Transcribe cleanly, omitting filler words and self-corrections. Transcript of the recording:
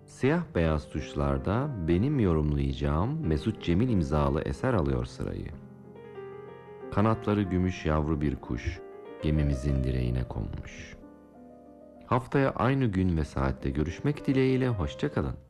Siyah beyaz tuşlarda benim yorumlayacağım Mesut Cemil imzalı eser alıyor sırayı. Kanatları gümüş yavru bir kuş, gemimizin direğine konmuş. Haftaya aynı gün ve saatte görüşmek dileğiyle hoşça kalın.